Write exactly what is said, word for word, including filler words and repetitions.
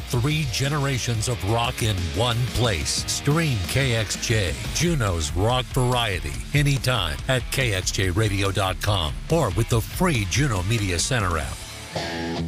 Three generations of rock in one place. Stream K X J, Juneau's rock variety, anytime at K X J radio dot com or with the free Juneau Media Center app.